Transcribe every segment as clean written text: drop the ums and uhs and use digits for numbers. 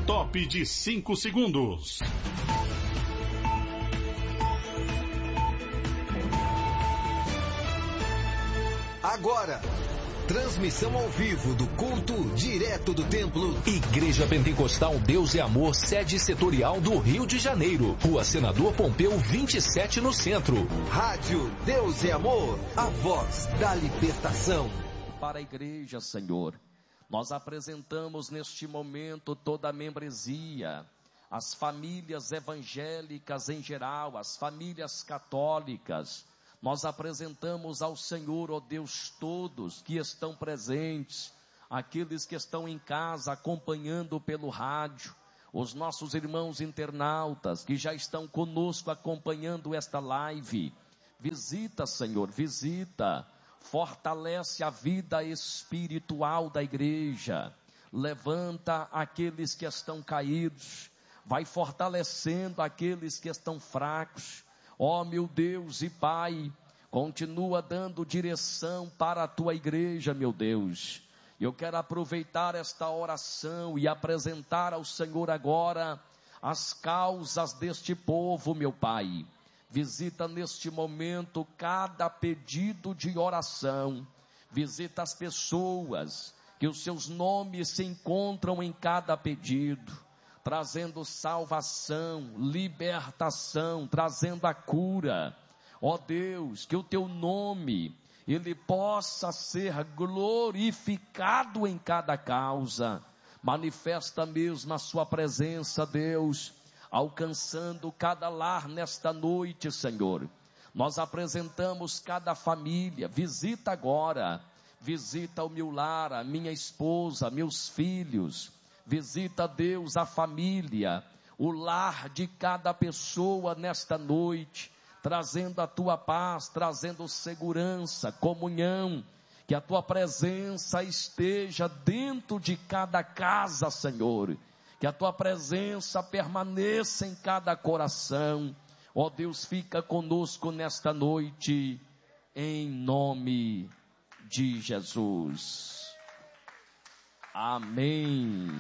Top de 5 segundos. Agora, transmissão ao vivo do culto direto do templo Igreja Pentecostal Deus é Amor, sede setorial do Rio de Janeiro, Rua Senador Pompeu 27 no centro. Rádio Deus é Amor, a voz da libertação. Para a igreja, Senhor, nós apresentamos neste momento toda a membresia, as famílias evangélicas em geral, as famílias católicas. Nós apresentamos ao Senhor, ó Deus, todos que estão presentes, aqueles que estão em casa acompanhando pelo rádio, os nossos irmãos internautas que já estão conosco acompanhando esta live. Visita, Senhor, visita, fortalece a vida espiritual da igreja, levanta aqueles que estão caídos, vai fortalecendo aqueles que estão fracos. Ó meu Deus e Pai, continua dando direção para a tua igreja, meu Deus. Eu quero aproveitar esta oração e apresentar ao Senhor agora as causas deste povo, meu Pai. Visita neste momento cada pedido de oração. Visita as pessoas que os seus nomes se encontram em cada pedido, trazendo salvação, libertação, trazendo a cura. Ó Deus, que o teu nome, ele possa ser glorificado em cada causa. Manifesta mesmo a sua presença, Deus, alcançando cada lar nesta noite, Senhor. Nós apresentamos cada família. Visita agora, visita o meu lar, a minha esposa, meus filhos. Visita, Deus, a família, o lar de cada pessoa nesta noite, trazendo a tua paz, trazendo segurança, comunhão, que a tua presença esteja dentro de cada casa, Senhor, que a tua presença permaneça em cada coração. Ó Deus, fica conosco nesta noite, em nome de Jesus. Amém.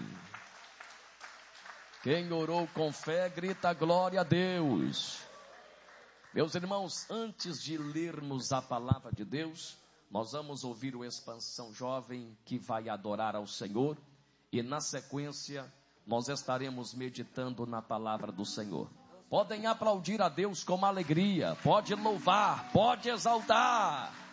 Quem orou com fé, grita glória a Deus. Meus irmãos, antes de lermos a palavra de Deus, nós vamos ouvir o Expansão Jovem que vai adorar ao Senhor. E na sequência, nós estaremos meditando na palavra do Senhor. Podem aplaudir a Deus com alegria, pode louvar, pode exaltar.